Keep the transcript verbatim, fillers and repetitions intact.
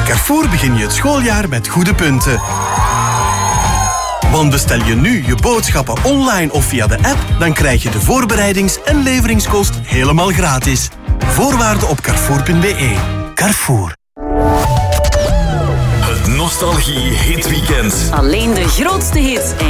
Carrefour begin je het schooljaar met goede punten. Want bestel je nu je boodschappen online of via de app, dan krijg je de voorbereidings- en leveringskost helemaal gratis. Voorwaarden op carrefour punt b e. Carrefour. Het Nostalgie Hitweekend. Alleen de grootste hits.